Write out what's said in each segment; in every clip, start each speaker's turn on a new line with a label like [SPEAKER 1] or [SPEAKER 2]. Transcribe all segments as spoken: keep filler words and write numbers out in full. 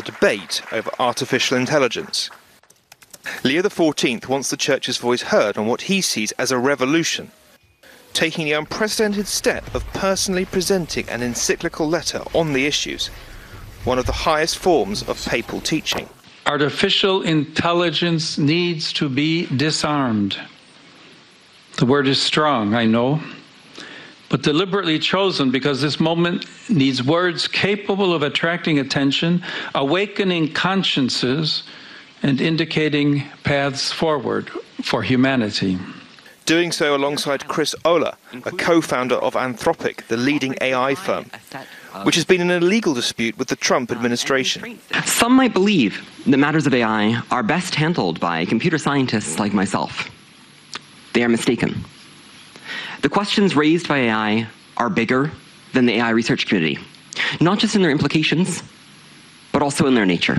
[SPEAKER 1] the debate over artificial intelligence. Leo the fourteenth wants the Church's voice heard on what he sees as a revolution, taking the unprecedented step of personally presenting an encyclical letter on the issues, one of the highest forms of papal teaching.
[SPEAKER 2] Artificial intelligence needs to be disarmed. The word is strong, I know, but deliberately chosen because this moment needs words capable of attracting attention, awakening consciences, and indicating paths forward for humanity.
[SPEAKER 1] Doing so alongside Chris Olah, a co-founder of Anthropic, the leading A I firm, which has been in a legal dispute with the Trump administration.
[SPEAKER 3] Some might believe that matters of A I are best handled by computer scientists like myself. They are mistaken. The questions raised by A I are bigger than the A I research community, not just in their implications, but also in their nature.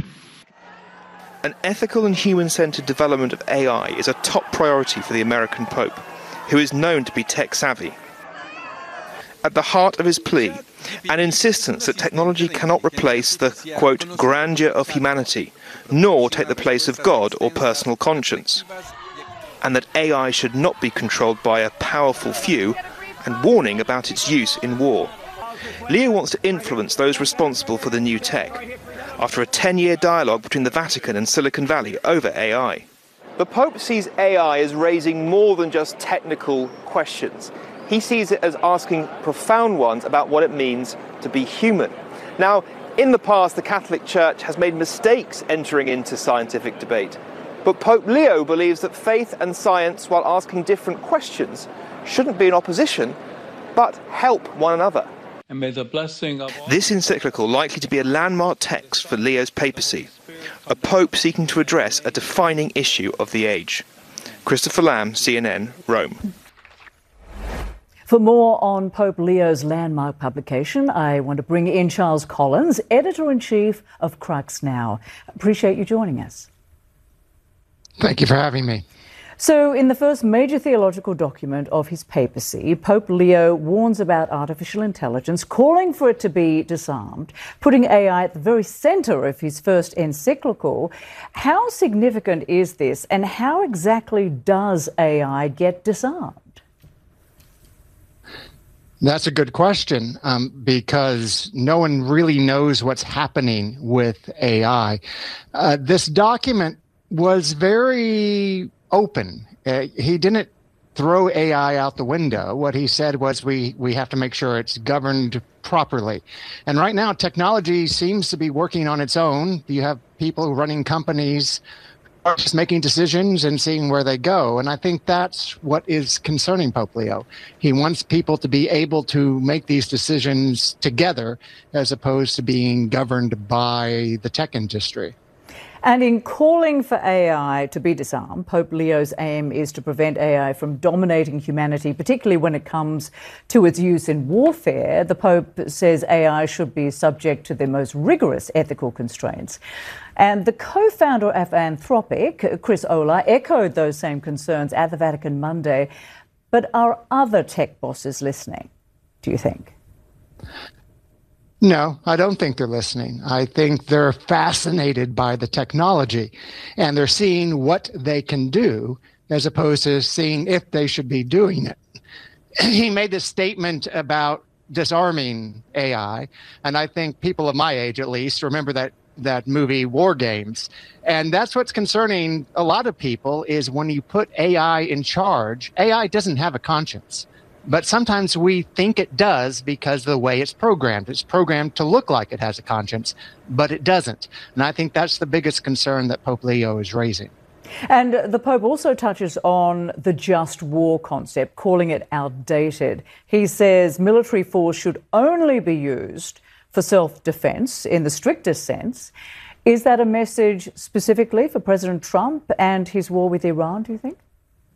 [SPEAKER 1] An ethical and human-centered development of A I is a top priority for the American Pope, who is known to be tech-savvy. At the heart of his plea, an insistence that technology cannot replace the, quote, grandeur of humanity, nor take the place of God or personal conscience, and that A I should not be controlled by a powerful few, and warning about its use in war. Leo wants to influence those responsible for the new tech, after a ten-year dialogue between the Vatican and Silicon Valley over A I. The Pope sees A I as raising more than just technical questions. He sees it as asking profound ones about what it means to be human. Now, in the past, the Catholic Church has made mistakes entering into scientific debate. But Pope Leo believes that faith and science, while asking different questions, shouldn't be in opposition, but help one another.
[SPEAKER 2] And may the blessing of all...
[SPEAKER 1] This encyclical likely to be a landmark text for Leo's papacy, a pope seeking to address a defining issue of the age. Christopher Lamb, C N N, Rome.
[SPEAKER 4] For more on Pope Leo's landmark publication, I want to bring in Charles Collins, Editor-in-Chief of Crux Now. Appreciate you joining us.
[SPEAKER 5] Thank you for having me.
[SPEAKER 4] So, in the first major theological document of his papacy, Pope Leo warns about artificial intelligence, calling for it to be disarmed, putting A I at the very centre of his first encyclical. How significant is this, and how exactly does A I get disarmed?
[SPEAKER 5] That's a good question, um, because no one really knows what's happening with A I. Uh, this document was very open. Uh, he didn't throw A I out the window. What he said was we, we have to make sure it's governed properly. And right now, technology seems to be working on its own. You have people running companies are just making decisions and seeing where they go. And I think that's what is concerning Pope Leo. He wants people to be able to make these decisions together as opposed to being governed by the tech industry.
[SPEAKER 4] And in calling for A I to be disarmed, Pope Leo's aim is to prevent A I from dominating humanity, particularly when it comes to its use in warfare. The Pope says A I should be subject to the most rigorous ethical constraints. And the co-founder of Anthropic, Chris Olah, echoed those same concerns at the Vatican Monday. But are other tech bosses listening, do you think?
[SPEAKER 5] No, I don't think they're listening. I think they're fascinated by the technology, and they're seeing what they can do as opposed to seeing if they should be doing it. He made this statement about disarming A I, and I think people of my age, at least, remember that that movie War Games. And that's what's concerning a lot of people is when you put A I in charge, A I doesn't have a conscience. But sometimes we think it does because of the way it's programmed. It's programmed to look like it has a conscience, but it doesn't. And I think that's the biggest concern that Pope Leo is raising.
[SPEAKER 4] And the Pope also touches on the just war concept, calling it outdated. He says military force should only be used for self-defense in the strictest sense. Is that a message specifically for President Trump and his war with Iran, do you think?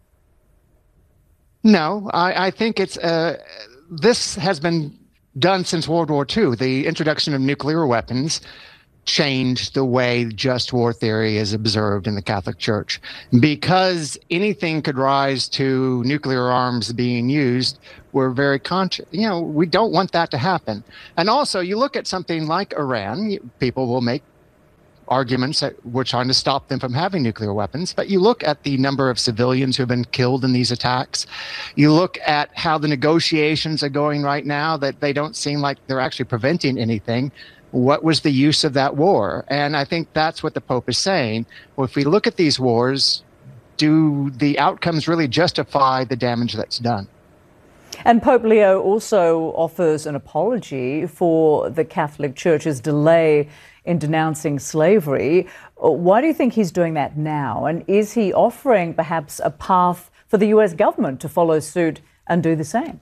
[SPEAKER 5] No, I, I think it's uh, this has been done since World War Two. The introduction of nuclear weapons changed the way just war theory is observed in the Catholic Church. Because anything could rise to nuclear arms being used, we're very conscious. You know, we don't want that to happen. And also, you look at something like Iran, people will make arguments that we're trying to stop them from having nuclear weapons. But you look at the number of civilians who have been killed in these attacks. You look at how the negotiations are going right now, that they don't seem like they're actually preventing anything. What was the use of that war? And I think that's what the Pope is saying. Well, if we look at these wars, do the outcomes really justify the damage that's done?
[SPEAKER 4] And Pope Leo also offers an apology for the Catholic Church's delay in denouncing slavery. Why do you think he's doing that now? And is he offering perhaps a path for the U S government to follow suit and do the same?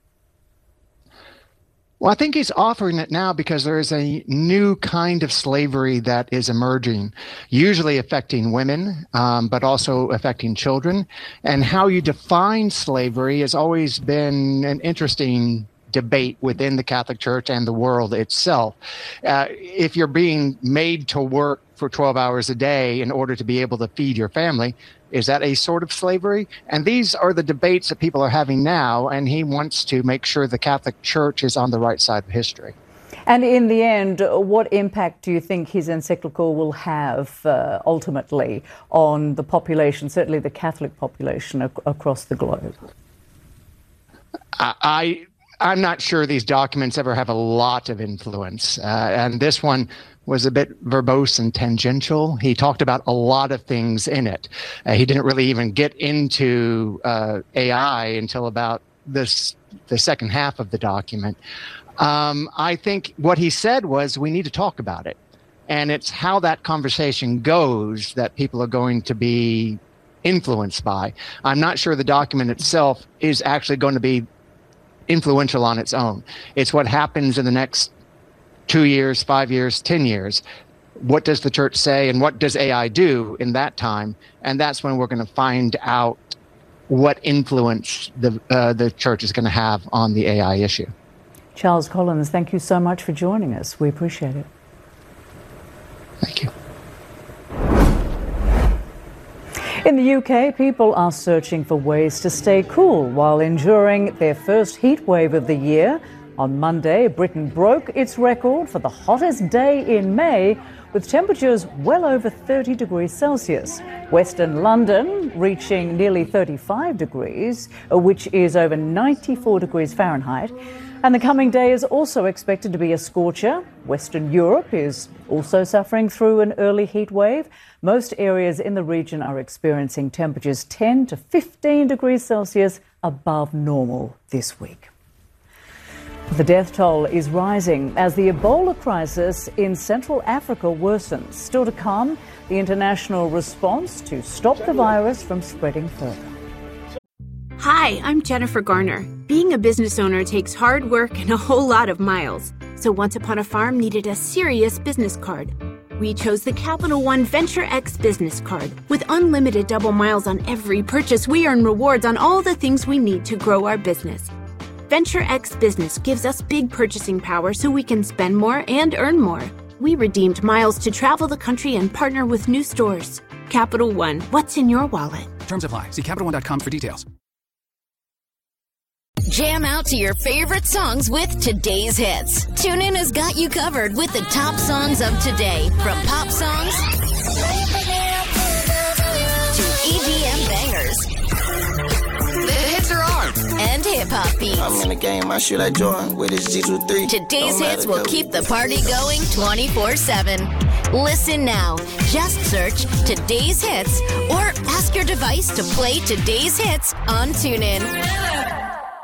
[SPEAKER 5] Well, I think he's offering it now because there is a new kind of slavery that is emerging, usually affecting women, um, but also affecting children. And how you define slavery has always been an interesting debate within the Catholic Church and the world itself. Uh, if you're being made to work for twelve hours a day in order to be able to feed your family, is that a sort of slavery? And these are the debates that people are having now, and he wants to make sure the Catholic Church is on the right side of history.
[SPEAKER 4] And in the end, what impact do you think his encyclical will have uh, ultimately on the population, certainly the Catholic population ac- across the globe?
[SPEAKER 5] I... I I'm not sure these documents ever have a lot of influence. Uh, and this one was a bit verbose and tangential. He talked about a lot of things in it. Uh, he didn't really even get into uh, A I until about this the second half of the document. Um, I think what he said was we need to talk about it. And it's how that conversation goes that people are going to be influenced by. I'm not sure the document itself is actually going to be influential on its own. It's what happens in the next two years, five years, ten years. What does the church say and what does A I do in that time? And that's when we're going to find out what influence the uh, the church is going to have on the A I issue.
[SPEAKER 4] Charles Collins, thank you so much for joining us. We appreciate it.
[SPEAKER 5] Thank you.
[SPEAKER 4] In the U K, people are searching for ways to stay cool while enduring their first heat wave of the year. On Monday, Britain broke its record for the hottest day in May, with temperatures well over thirty degrees Celsius. Western London reaching nearly thirty-five degrees, which is over ninety-four degrees Fahrenheit. And the coming day is also expected to be a scorcher. Western Europe is also suffering through an early heat wave. Most areas in the region are experiencing temperatures ten to fifteen degrees Celsius above normal this week. The death toll is rising as the Ebola crisis in Central Africa worsens. Still to come, the international response to stop the virus from spreading further.
[SPEAKER 6] Hi, I'm Jennifer Garner. Being a business owner takes hard work and a whole lot of miles. So Once Upon a Farm needed a serious business card. We chose the Capital One Venture X business card. With unlimited double miles on every purchase, we earn rewards on all the things we need to grow our business. Venture X Business gives us big purchasing power so we can spend more and earn more. We redeemed miles to travel the country and partner with new stores. Capital One, what's in your wallet?
[SPEAKER 7] Terms apply. See Capital One dot com for details.
[SPEAKER 8] Jam out to your favorite songs with today's hits. TuneIn has got you covered with the top songs of today, from pop songs to E D M bangers. The hits are on, and hip-hop beats.
[SPEAKER 9] I'm in the game, I shoot like Jordan with his G two three.
[SPEAKER 8] Today's hits will keep the party going twenty-four seven. Listen now. Just search Today's Hits or ask your device to play Today's Hits on TuneIn.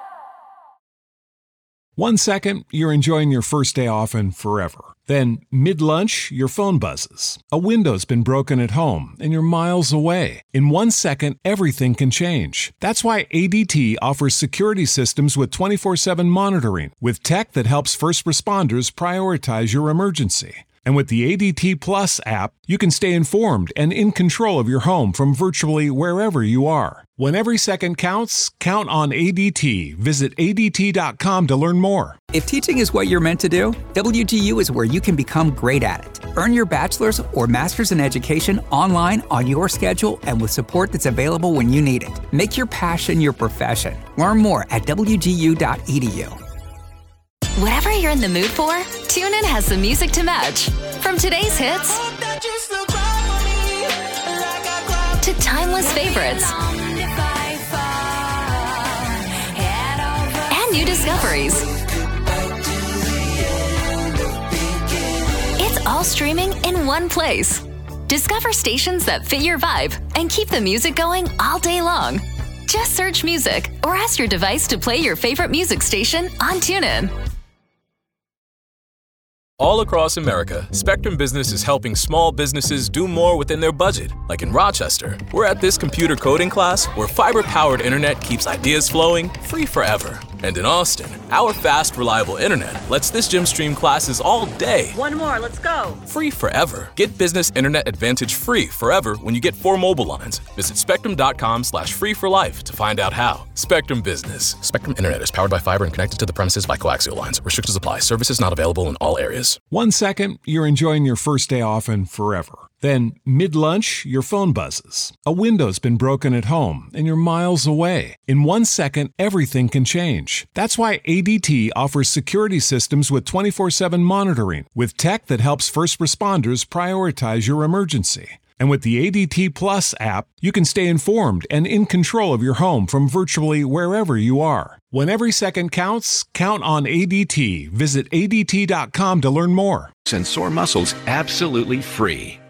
[SPEAKER 10] One second, you're enjoying your first day off and forever. Then, mid-lunch, your phone buzzes. A window's been broken at home, and you're miles away. In one second, everything can change. That's why A D T offers security systems with twenty-four seven monitoring, with tech that helps first responders prioritize your emergency. And with the A D T Plus app, you can stay informed and in control of your home from virtually wherever you are. When every second counts, count on A D T. Visit A D T dot com to learn more.
[SPEAKER 11] If teaching is what you're meant to do, W G U is where you can become great at it. Earn your bachelor's or master's in education online on your schedule and with support that's available when you need it. Make your passion your profession. Learn more at W G U dot E D U.
[SPEAKER 8] Whatever you're in the mood for, TuneIn has the music to match. From today's hits
[SPEAKER 12] to timeless favorites and new discoveries. It's all streaming in one place. Discover stations that fit your vibe and keep the music going all day long. Just search music or ask your device to play your favorite music station on TuneIn.
[SPEAKER 13] All across America, Spectrum Business is helping small businesses do more within their budget. Like in Rochester, we're at this computer coding class where fiber-powered internet keeps ideas flowing free forever. And in Austin, our fast, reliable internet lets this gym stream classes all day.
[SPEAKER 14] One more, let's go.
[SPEAKER 13] Free forever. Get Business Internet Advantage free forever when you get four mobile lines. Visit spectrum.com slash free for life to find out how. Spectrum Business. Spectrum Internet is powered by fiber and connected to the premises by coaxial lines. Restrictions apply. Services not available in all areas.
[SPEAKER 10] One second, you're enjoying your first day off and forever. Then, mid-lunch, your phone buzzes. A window's been broken at home, and you're miles away. In one second, everything can change. That's why A D T offers security systems with twenty-four seven monitoring, with tech that helps first responders prioritize your emergency. And with the A D T Plus app, you can stay informed and in control of your home from virtually wherever you are. When every second counts, count on A D T. Visit A D T dot com to learn more.
[SPEAKER 15] And sore muscles absolutely free.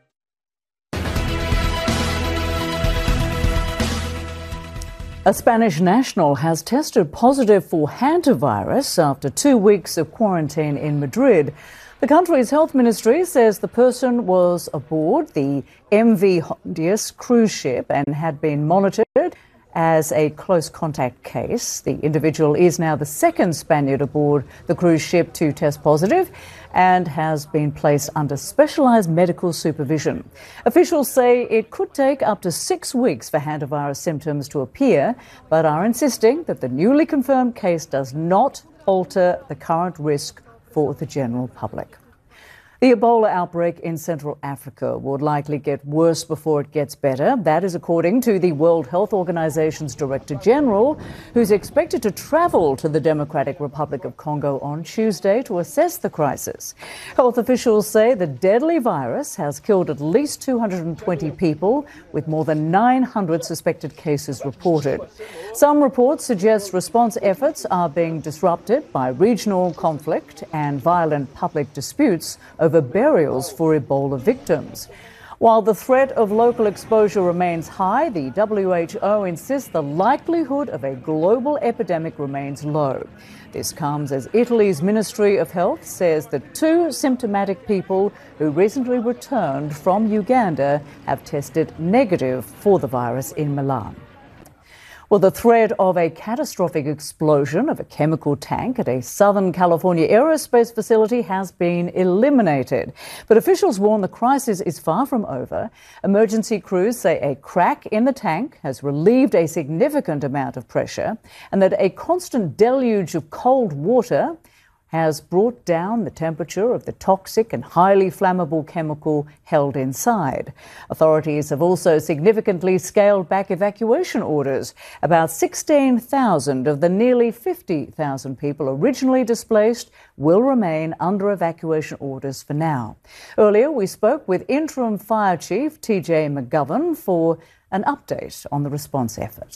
[SPEAKER 4] A Spanish national has tested positive for hantavirus after two weeks of quarantine in Madrid. The country's health ministry says the person was aboard the M V Hondius cruise ship and had been monitored as a close contact case. The individual is now the second Spaniard aboard the cruise ship to test positive and has been placed under specialised medical supervision. Officials say it could take up to six weeks for hantavirus symptoms to appear, but are insisting that the newly confirmed case does not alter the current risk for the general public. The Ebola outbreak in Central Africa would likely get worse before it gets better. That is according to the World Health Organization's Director General, who's expected to travel to the Democratic Republic of Congo on Tuesday to assess the crisis. Health officials say the deadly virus has killed at least two hundred twenty people, with more than nine hundred suspected cases reported. Some reports suggest response efforts are being disrupted by regional conflict and violent public disputes over over burials for Ebola victims. While the threat of local exposure remains high, the W H O insists the likelihood of a global epidemic remains low. This comes as Italy's Ministry of Health says that two symptomatic people who recently returned from Uganda have tested negative for the virus in Milan. Well, the threat of a catastrophic explosion of a chemical tank at a Southern California aerospace facility has been eliminated. But officials warn the crisis is far from over. Emergency crews say a crack in the tank has relieved a significant amount of pressure and that a constant deluge of cold water has brought down the temperature of the toxic and highly flammable chemical held inside. Authorities have also significantly scaled back evacuation orders. About sixteen thousand of the nearly fifty thousand people originally displaced will remain under evacuation orders for now. Earlier, we spoke with Interim Fire Chief T J McGovern for an update on the response effort.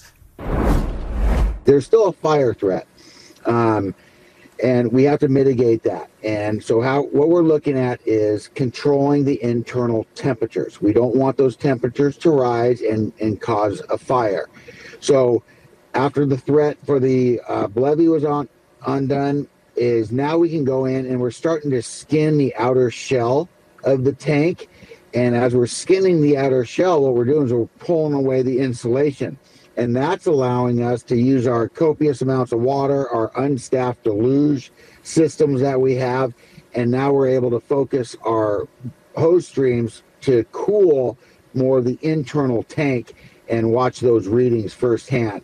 [SPEAKER 16] There's still a fire threat. Um, And we have to mitigate that. And so how what we're looking at is controlling the internal temperatures. We don't want those temperatures to rise and, and cause a fire. So after the threat for the uh, levee was on, undone, is now we can go in and we're starting to skin the outer shell of the tank. And as we're skinning the outer shell, what we're doing is we're pulling away the insulation. And that's allowing us to use our copious amounts of water, our unstaffed deluge systems that we have. And now we're able to focus our hose streams to cool more of the internal tank and watch those readings firsthand.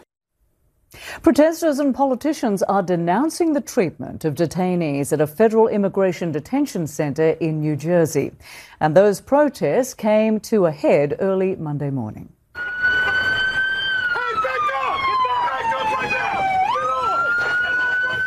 [SPEAKER 4] Protesters and politicians are denouncing the treatment of detainees at a federal immigration detention center in New Jersey. And those protests came to a head early Monday morning.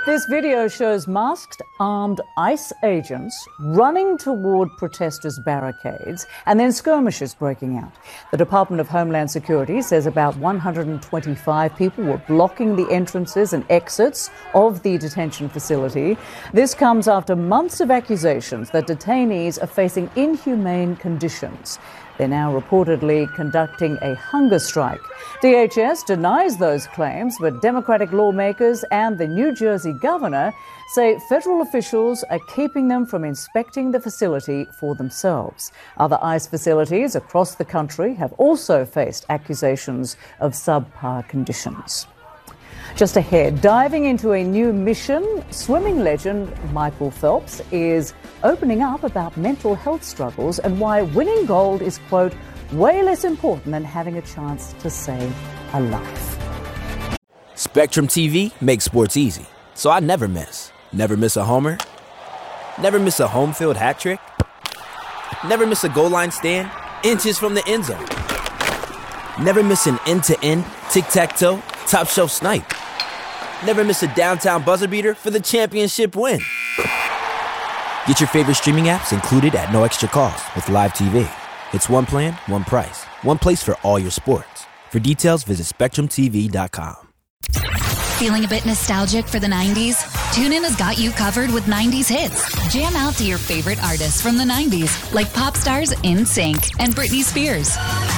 [SPEAKER 4] This video shows masked, armed ICE agents running toward protesters' barricades and then skirmishes breaking out. The Department of Homeland Security says about one hundred twenty-five people were blocking the entrances and exits of the detention facility. This comes after months of accusations that detainees are facing inhumane conditions. They're now reportedly conducting a hunger strike. D H S denies those claims, but Democratic lawmakers and the New Jersey governor say federal officials are keeping them from inspecting the facility for themselves. Other ICE facilities across the country have also faced accusations of subpar conditions. Just ahead, diving into a new mission, swimming legend Michael Phelps is opening up about mental health struggles and why winning gold is, quote, way less important than having a chance to save a life.
[SPEAKER 14] Spectrum T V makes sports easy, so I never miss. Never miss a homer. Never miss a home field hat trick. Never miss a goal line stand inches from the end zone. Never miss an end-to-end, tic-tac-toe, top-shelf snipe. Never miss a downtown buzzer beater for the championship win. Get your favorite streaming apps included at no extra cost with Live T V. It's one plan, one price, one place for all your sports. For details, visit spectrum t v dot com.
[SPEAKER 12] Feeling a bit nostalgic for the nineties? TuneIn has got you covered with nineties hits. Jam out to your favorite artists from the nineties, like pop stars NSYNC and Britney Spears.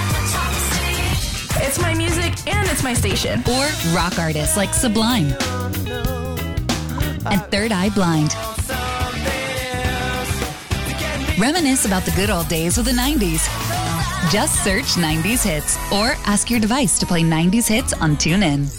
[SPEAKER 17] It's my music and it's my station.
[SPEAKER 12] Or rock artists like Sublime and Third Eye Blind. Reminisce about the good old days of the nineties. Just search nineties hits or ask your device to play nineties hits on TuneIn.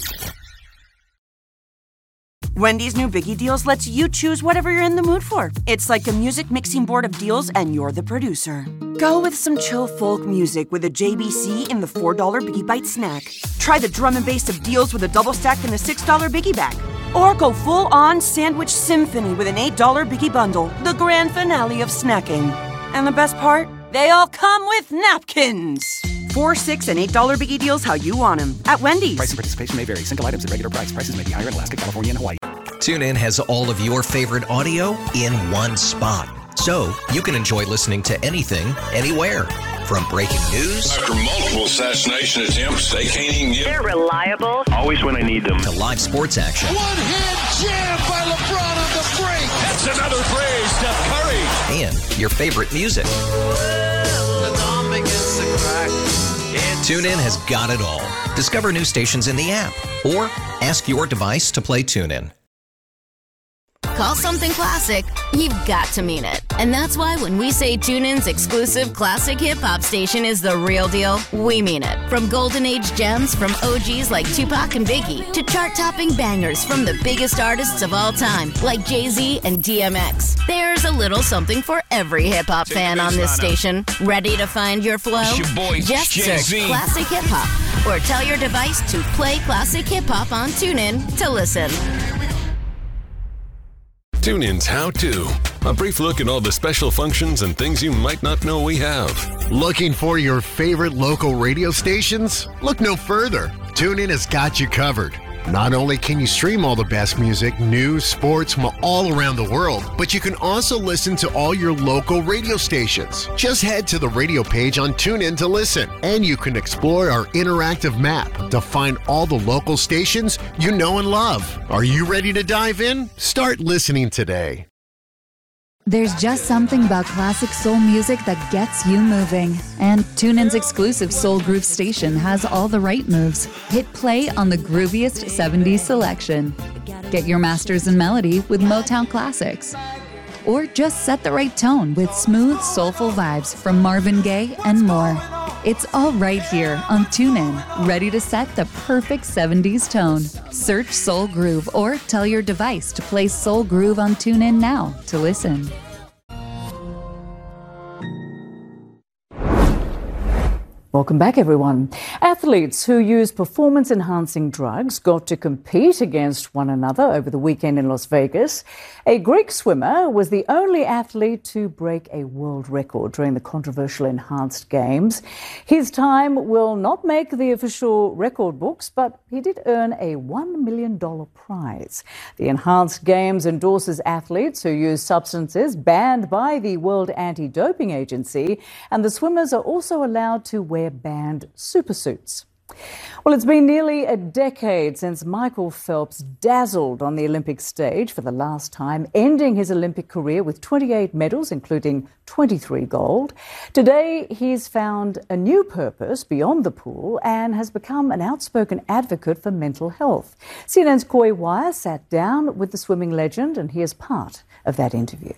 [SPEAKER 18] Wendy's new Biggie Deals lets you choose whatever you're in the mood for. It's like a music mixing board of deals and you're the producer. Go with some chill folk music with a J B C in the four dollar Biggie Bite snack. Try the drum and bass of deals with a double stack in the six dollar Biggie Bag. Or go full-on sandwich symphony with an eight dollar Biggie Bundle, the grand finale of snacking. And the best part? They all come with napkins. Four, six, and eight dollar Biggie Deals how you want them at Wendy's.
[SPEAKER 7] Price and participation may vary. Single items at regular price. Prices may be higher in Alaska, California, and Hawaii.
[SPEAKER 19] TuneIn has all of your favorite audio in one spot. So you can enjoy listening to anything, anywhere. From breaking news.
[SPEAKER 20] After multiple assassination attempts, they can't even get...
[SPEAKER 21] They're reliable.
[SPEAKER 20] Always when I need them.
[SPEAKER 19] To live sports action.
[SPEAKER 20] One-hand jam by LeBron on the break. That's another play, Steph Curry.
[SPEAKER 19] And your favorite music. TuneIn has got it all. Discover new stations in the app. Or ask your device to play TuneIn.
[SPEAKER 8] Call something classic, you've got to mean it. And that's why when we say TuneIn's exclusive classic hip-hop station is the real deal, we mean it. From golden age gems from O Gs like Tupac and Biggie to chart-topping bangers from the biggest artists of all time like Jay-Z and D M X. There's a little something for every hip-hop fan on this station. Ready to find your flow?
[SPEAKER 20] It's your boy,
[SPEAKER 8] Just
[SPEAKER 20] Jay-Z.
[SPEAKER 8] search Classic Hip-Hop or tell your device to play Classic Hip-Hop on TuneIn to listen.
[SPEAKER 22] TuneIn's How To. A brief look at all the special functions and things you might not know we have.
[SPEAKER 23] Looking for your favorite local radio stations? Look no further. TuneIn has got you covered. Not only can you stream all the best music, news, sports from all around the world, but you can also listen to all your local radio stations. Just head to the radio page on TuneIn to listen, and you can explore our interactive map to find all the local stations you know and love. Are you ready to dive in? Start listening today.
[SPEAKER 24] There's just something about classic soul music that gets you moving. And TuneIn's exclusive Soul Groove station has all the right moves. Hit play on the grooviest seventies selection. Get your masters in melody with Motown classics. Or just set the right tone with smooth, soulful vibes from Marvin Gaye and more. It's all right here on TuneIn, ready to set the perfect seventies tone. Search Soul Groove or tell your device to play Soul Groove on TuneIn now to listen.
[SPEAKER 4] Welcome back, everyone. Athletes who use performance-enhancing drugs got to compete against one another over the weekend in Las Vegas. A Greek swimmer was the only athlete to break a world record during the controversial Enhanced Games. His time will not make the official record books, but he did earn a one million dollars prize. The Enhanced Games endorses athletes who use substances banned by the World Anti-Doping Agency, and the swimmers are also allowed to wear banned supersuits. Well, it's been nearly a decade since Michael Phelps dazzled on the Olympic stage for the last time, ending his Olympic career with twenty-eight medals, including twenty-three gold. Today, he's found a new purpose beyond the pool and has become an outspoken advocate for mental health. C N N's Coy Wire sat down with the swimming legend, and here's part of that interview.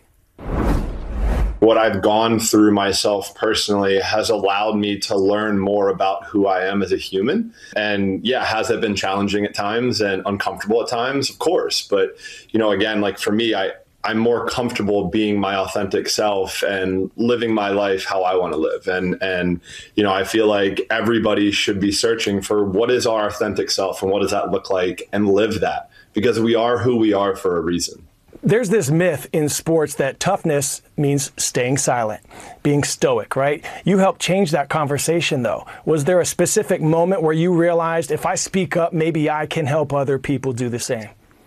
[SPEAKER 1] What I've gone through myself personally has allowed me to learn more about who I am as a human. And yeah, has it been challenging at times and uncomfortable at times? Of course. But, you know, again, like for me, I, I'm more comfortable being my authentic self and living my life how I want to live. And, and, you know, I feel like everybody should be searching for what is our authentic self and what does that look like, and live that, because we are who we are for a reason.
[SPEAKER 2] There's this myth in sports that toughness means staying silent, being stoic, right? You helped change that conversation, though. Was there a specific moment where you realized, if I speak up, maybe I can help other people do the same?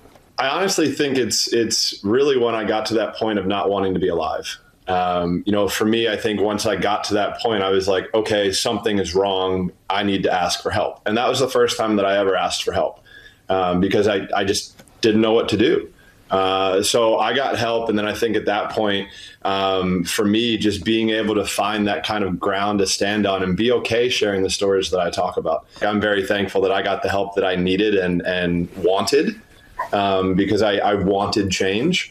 [SPEAKER 1] I honestly think it's it's really when I got to that point of not wanting to be alive. Um, you know, for me, I think once I got to that point, I was like, okay, something is wrong. I need to ask for help. And that was the first time that I ever asked for help, um, because I, I just didn't know what to do. Uh, so I got help. And then I think at that point, um, for me, just being able to find that kind of ground to stand on and be okay sharing the stories that I talk about. I'm very thankful that I got the help that I needed and, and wanted, um, because I, I wanted change.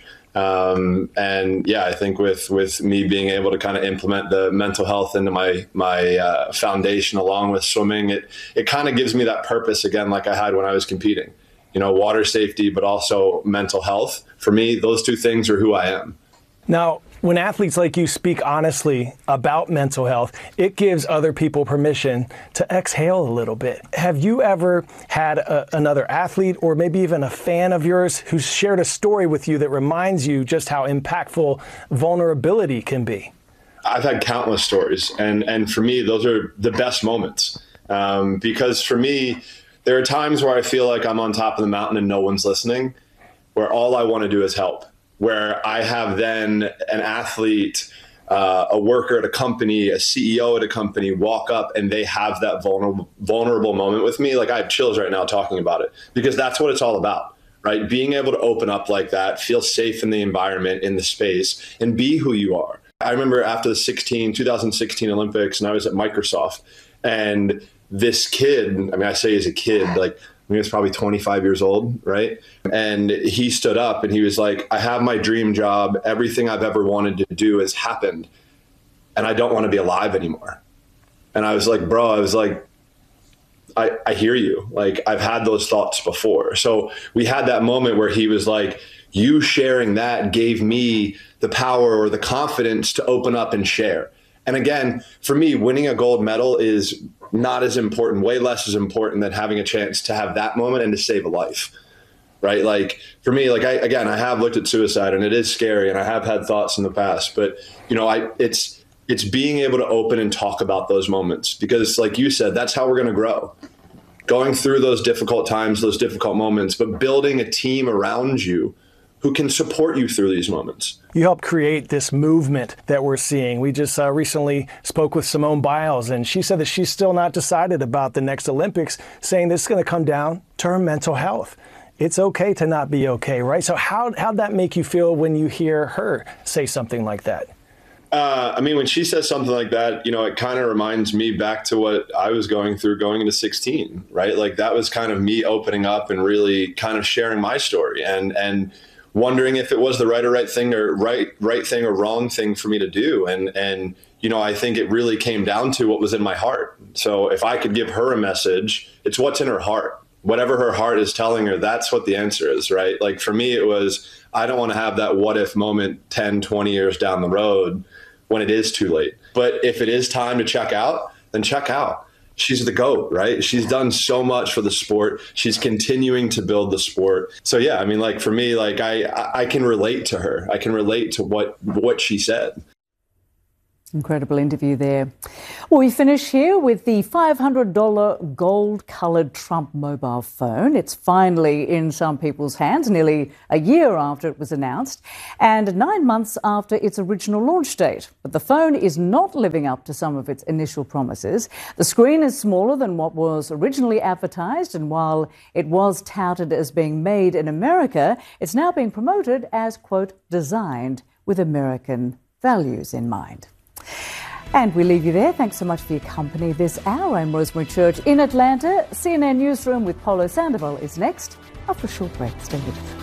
[SPEAKER 1] Um, and yeah, I think with, with me being able to kind of implement the mental health into my, my, uh, foundation along with swimming, it, it kind of gives me that purpose again, like I had when I was competing. You know, water safety, but also mental health. For me, those two things are who I am.
[SPEAKER 2] Now, when athletes like you speak honestly about mental health, it gives other people permission to exhale a little bit. Have you ever had a, another athlete or maybe even a fan of yours who's shared a story with you that reminds you just how impactful vulnerability can be?
[SPEAKER 1] I've had countless stories. And, and for me, those are the best moments. Um, because for me, there are times where I feel like I'm on top of the mountain and no one's listening, where all I want to do is help, where I have then an athlete, uh, a worker at a company, a C E O at a company walk up and they have that vulnerable, vulnerable moment with me. Like I have chills right now talking about it, because that's what it's all about, right? Being able to open up like that, feel safe in the environment, in the space, and be who you are. I remember after the sixteen, two thousand sixteen Olympics, and I was at Microsoft, and this kid, I mean, I say he's a kid, like, I mean, he was probably twenty-five years old, right? And he stood up and he was like, I have my dream job. Everything I've ever wanted to do has happened. And I don't want to be alive anymore. And I was like, bro, I was like, I, I hear you. Like, I've had those thoughts before. So we had that moment where he was like, you sharing that gave me the power or the confidence to open up and share. And again, for me, winning a gold medal is not as important, way less as important than having a chance to have that moment and to save a life, right? Like for me, like I, again, I have looked at suicide and it is scary and I have had thoughts in the past, but you know, I, it's, it's being able to open and talk about those moments, because like you said, that's how we're going to grow. Going through those difficult times, those difficult moments, but building a team around you who can support you through these moments.
[SPEAKER 2] You helped create this movement that we're seeing. We just uh, recently spoke with Simone Biles, and she said that she's still not decided about the next Olympics, saying this is going to come down to her mental health. It's okay to not be okay, right? So how, how'd that make you feel when you hear her say something like that?
[SPEAKER 1] Uh, I mean, when she says something like that, you know, it kind of reminds me back to what I was going through going into sixteen, right? Like that was kind of me opening up and really kind of sharing my story and, and, wondering if it was the right or right thing or right, right thing or wrong thing for me to do. And, and, you know, I think it really came down to what was in my heart. So if I could give her a message, it's what's in her heart, whatever her heart is telling her, that's what the answer is, right? Like for me, it was, I don't want to have that what if moment ten, twenty years down the road when it is too late. But if it is time to check out, then check out. She's the GOAT, right? She's done so much for the sport. She's continuing to build the sport. So yeah, I mean, like for me, like I, I can relate to her. I can relate to what, what she said.
[SPEAKER 4] Incredible interview there. Well, we finish here with the five hundred dollars gold-coloured Trump mobile phone. It's finally in some people's hands, nearly a year after it was announced, and nine months after its original launch date. But the phone is not living up to some of its initial promises. The screen is smaller than what was originally advertised, and while it was touted as being made in America, it's now being promoted as, quote, designed with American values in mind. And we leave you there. Thanks so much for your company this hour. I'm Rosemary Church in Atlanta. C N N Newsroom with Paulo Sandoval is next after a short break. Stay with us.